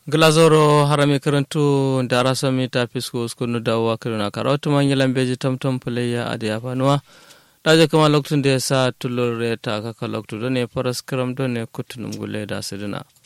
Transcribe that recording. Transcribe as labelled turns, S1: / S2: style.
S1: glazoro harami karantu dara sami ta fisko skunu dawa kiruna karatu mangilan beji tamtam puleya ade afanwa daje kama loktun da sa tulure ta kaka loktu ne faras kram do ne kutunum gule da sidina